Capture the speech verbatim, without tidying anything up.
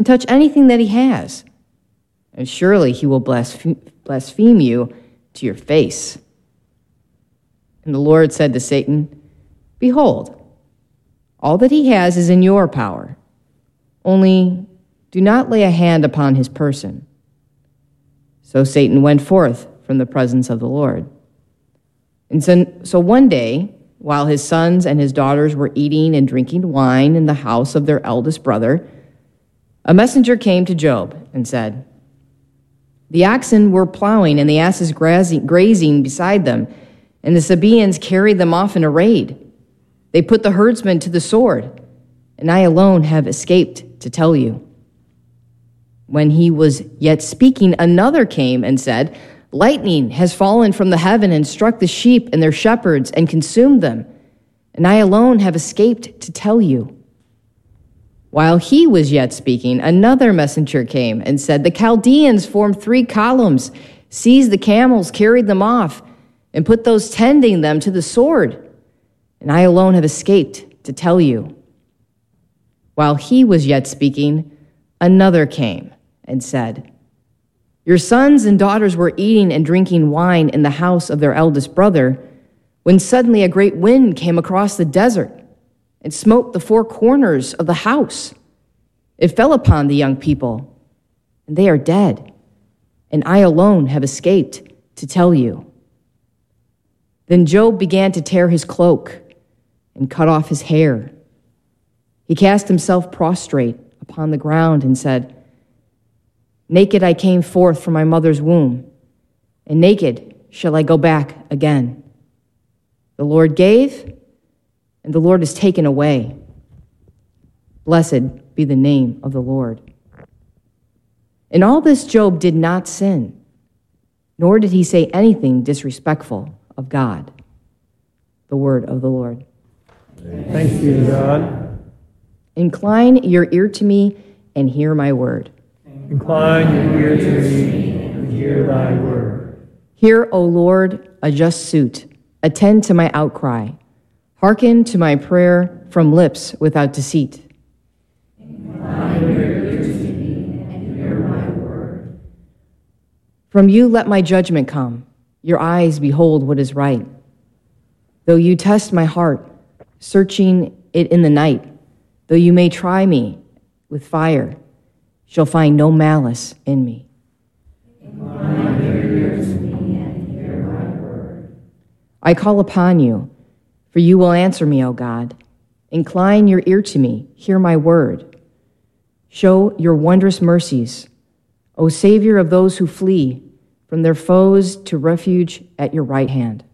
touch anything that he has, and surely he will blaspheme you to your face." And the Lord said to Satan, "Behold, all that he has is in your power. Only do not lay a hand upon his person." So Satan went forth from the presence of the Lord. And so, so one day, while his sons and his daughters were eating and drinking wine in the house of their eldest brother, a messenger came to Job and said, "The oxen were plowing and the asses grazing beside them, and the Sabaeans carried them off in a raid. They put the herdsmen to the sword, and I alone have escaped to tell you." When he was yet speaking, another came and said, "Lightning has fallen from the heaven and struck the sheep and their shepherds and consumed them, and I alone have escaped to tell you." While he was yet speaking, another messenger came and said, "The Chaldeans formed three columns, seized the camels, carried them off, and put those tending them to the sword, and I alone have escaped to tell you." While he was yet speaking, another came and said, "Your sons and daughters were eating and drinking wine in the house of their eldest brother, when suddenly a great wind came across the desert and smote the four corners of the house. It fell upon the young people, and they are dead, and I alone have escaped to tell you." Then Job began to tear his cloak and cut off his hair. He cast himself prostrate upon the ground and said, "Naked I came forth from my mother's womb, and naked shall I go back again. The Lord gave, and the Lord has taken away. Blessed be the name of the Lord." In all this, Job did not sin, nor did he say anything disrespectful of God. The word of the Lord. Thanks be to God. Incline your ear to me and hear my word. Incline your ear to me and hear thy word. Hear, O Lord, a just suit. Attend to my outcry. Hearken to my prayer from lips without deceit. Incline your ear to me and hear my word. From you let my judgment come. Your eyes behold what is right. Though you test my heart, searching it in the night, though you may try me with fire, shall find no malice in me. Incline your ear to me and hear my word. I call upon you, for you will answer me, O God. Incline your ear to me, hear my word. Show your wondrous mercies, O Savior of those who flee from their foes to refuge at your right hand.